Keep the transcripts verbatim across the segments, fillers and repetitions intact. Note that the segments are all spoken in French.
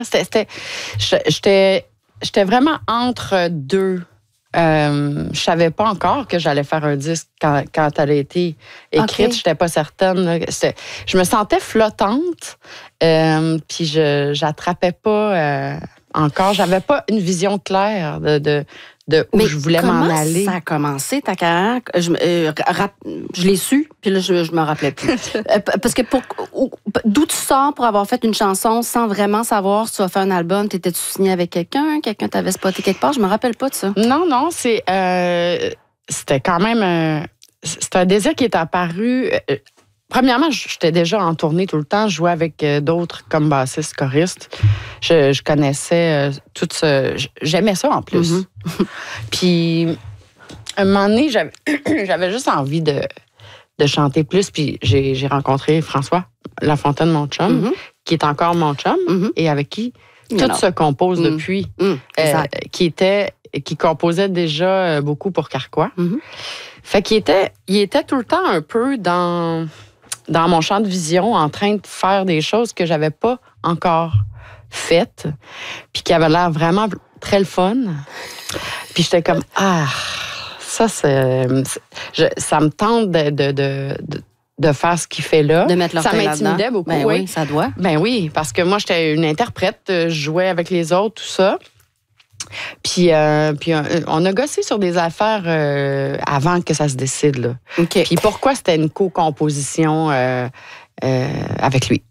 C'était, c'était, j'étais, j'étais vraiment entre deux. Euh, je savais pas encore que j'allais faire un disque quand, quand elle a été écrite. Okay. J'étais pas certaine. Je me sentais flottante, euh, puis je j'attrapais pas euh, encore. J'avais pas une vision claire de, de, de où Mais je voulais m'en aller. Ça a commencé ta carrière. Je, euh, rap, je l'ai su, puis là je, je me rappelais plus. euh, parce que pour, d'où tu sors pour avoir fait une chanson sans vraiment savoir si tu vas faire un album? T'étais-tu signé avec quelqu'un? Quelqu'un t'avait spoté quelque part? Je me rappelle pas de ça. Non, non, c'est euh, c'était quand même euh, c'est un désir qui est apparu. Euh, Premièrement, j'étais déjà en tournée tout le temps. Je jouais avec d'autres comme bassistes, choristes. Je, je connaissais euh, tout ce... J'aimais ça en plus. Mm-hmm. Puis, un moment donné, j'avais, j'avais juste envie de, de chanter plus. Puis, j'ai, j'ai rencontré François Lafontaine, mon chum, mm-hmm. qui est encore mon chum, mm-hmm. et avec qui tout Alors. se compose mm-hmm. depuis. Mm-hmm. Euh, qui était... qui composait déjà beaucoup pour Carquois. Mm-hmm. Fait qu'il était, il était tout le temps un peu dans... dans mon champ de vision, en train de faire des choses que j'avais pas encore faites, puis qui avaient l'air vraiment très le fun. Puis j'étais comme, ah, ça, c'est... Je, ça me tente de, de, de, de faire ce qu'il fait là. De mettre leur ça m'intimidait là-dedans. beaucoup, ben oui. oui. Ça doit. Ben oui, parce que moi, j'étais une interprète, je jouais avec les autres, tout ça. Puis, euh, puis euh, on a gossé sur des affaires euh, avant que ça se décide. Là. Okay. Puis pourquoi c'était une co-composition euh, euh, avec lui.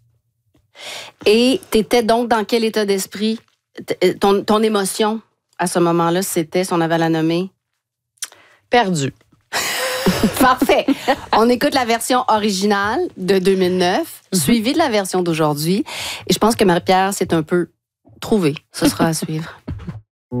Et tu étais donc dans quel état d'esprit? Ton, ton émotion à ce moment-là, c'était, si on avait à la nommer? Perdu. Parfait. On écoute la version originale de deux mille neuf, mm-hmm. suivie de la version d'aujourd'hui. Et je pense que Marie-Pierre, c'est un peu trouvé. Ce sera à suivre.